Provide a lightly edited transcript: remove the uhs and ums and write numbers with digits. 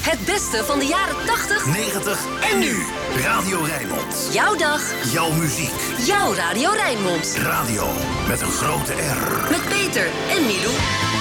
Het beste van de jaren 80, 90 en nu. Radio Rijnmond. jouw dag, Jouw muziek. jouw Radio Rijnmond. Radio met een grote R. Met Peter en Milou.